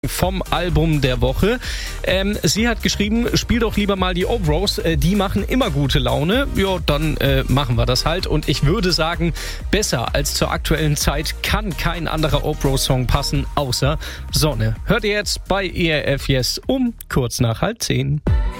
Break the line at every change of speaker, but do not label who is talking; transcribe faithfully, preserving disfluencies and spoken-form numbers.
vom Album der Woche. Ähm, sie hat geschrieben, spiel doch lieber mal die Obros, äh, die machen immer gute Laune. Ja, dann äh, machen wir das halt. Und ich würde sagen, besser als zur aktuellen Zeit kann kein anderer Obros-Song passen, außer Sonne. Hört ihr jetzt bei E R F Yes um kurz nach halb zehn.